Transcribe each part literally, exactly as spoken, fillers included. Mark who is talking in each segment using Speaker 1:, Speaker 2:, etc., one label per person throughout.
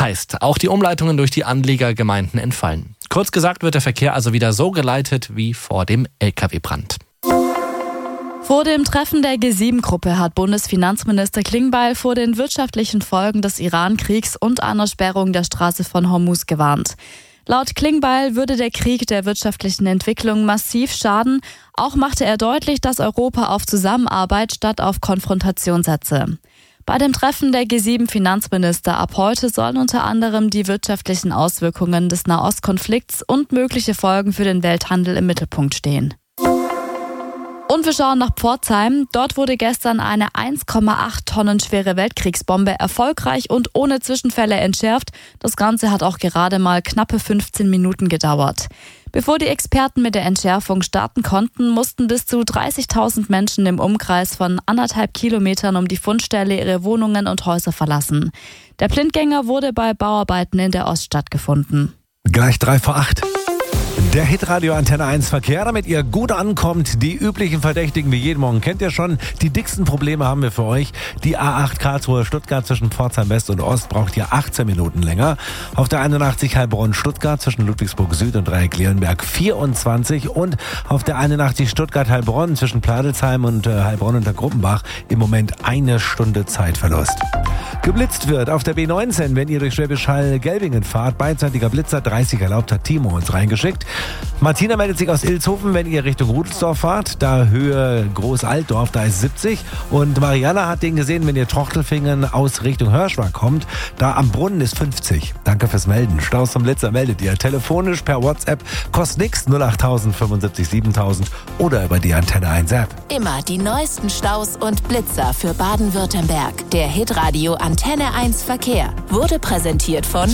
Speaker 1: Heißt, auch die Umleitungen durch die Anliegergemeinden entfallen. Kurz gesagt wird der Verkehr also wieder so geleitet wie vor dem L K W-Brand.
Speaker 2: Vor dem Treffen der G sieben Gruppe hat Bundesfinanzminister Klingbeil vor den wirtschaftlichen Folgen des Iran-Kriegs und einer Sperrung der Straße von Hormuz gewarnt. Laut Klingbeil würde der Krieg der wirtschaftlichen Entwicklung massiv schaden. Auch machte er deutlich, dass Europa auf Zusammenarbeit statt auf Konfrontation setze. Bei dem Treffen der G sieben Finanzminister ab heute sollen unter anderem die wirtschaftlichen Auswirkungen des Nahostkonflikts und mögliche Folgen für den Welthandel im Mittelpunkt stehen. Und wir schauen nach Pforzheim. Dort wurde gestern eine eins Komma acht Tonnen schwere Weltkriegsbombe erfolgreich und ohne Zwischenfälle entschärft. Das Ganze hat auch gerade mal knappe fünfzehn Minuten gedauert. Bevor die Experten mit der Entschärfung starten konnten, mussten bis zu dreißigtausend Menschen im Umkreis von anderthalb Kilometern um die Fundstelle ihre Wohnungen und Häuser verlassen. Der Blindgänger wurde bei Bauarbeiten in der Oststadt gefunden.
Speaker 3: Gleich drei vor acht. Der Hitradio Antenne eins Verkehr, damit ihr gut ankommt. Die üblichen Verdächtigen wie jeden Morgen kennt ihr schon. Die dicksten Probleme haben wir für euch. Die A acht Karlsruhe Stuttgart zwischen Pforzheim West und Ost braucht hier achtzehn Minuten länger. Auf der einundachtzig Heilbronn Stuttgart zwischen Ludwigsburg Süd und Dreieck-Leonberg vierundzwanzig. Und auf der einundachtzig Stuttgart Heilbronn zwischen Pladelsheim und äh, Heilbronn unter Gruppenbach im Moment eine Stunde Zeitverlust. Geblitzt wird auf der B neunzehn, wenn ihr durch Schwäbisch Hall-Gelbingen fahrt. Beidseitiger Blitzer, dreißig erlaubt, hat Timo uns reingeschickt. Martina meldet sich aus Ilshofen, wenn ihr Richtung Rudelsdorf fahrt. Da Höhe Groß-Altdorf, da ist siebzig. Und Mariana hat den gesehen, wenn ihr Trochtelfingen aus Richtung Hörschwang kommt. Da am Brunnen ist fünfzig. Danke fürs Melden. Staus zum Blitzer meldet ihr telefonisch per WhatsApp. Kostet nix, null acht null null fünfundsiebzig siebentausend oder über die Antenne eins App.
Speaker 4: Immer die neuesten Staus und Blitzer für Baden-Württemberg. Der Hitradio Antenne eins Verkehr wurde präsentiert von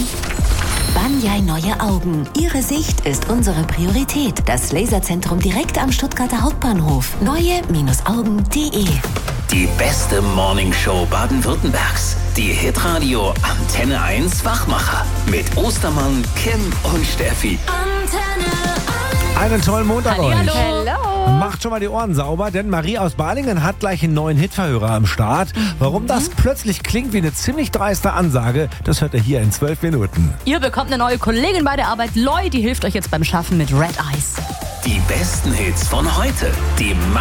Speaker 5: Banyai Neue Augen. Ihre Sicht ist unsere Priorität. Das Laserzentrum direkt am Stuttgarter Hauptbahnhof. neue Augen punkt de.
Speaker 6: Die beste Morningshow Baden-Württembergs. Die Hitradio Antenne eins Wachmacher. Mit Ostermann, Kim und Steffi.
Speaker 4: Antenne eins.
Speaker 3: Einen tollen Montag euch.
Speaker 2: Hallo.
Speaker 3: Macht schon mal die Ohren sauber, denn Marie aus Balingen hat gleich einen neuen Hitverhörer am Start. Warum das plötzlich klingt wie eine ziemlich dreiste Ansage, das hört ihr hier in zwölf Minuten.
Speaker 7: Ihr bekommt eine neue Kollegin bei der Arbeit. Loi, die hilft euch jetzt beim Schaffen mit Red Eyes.
Speaker 6: Die besten Hits von heute. Die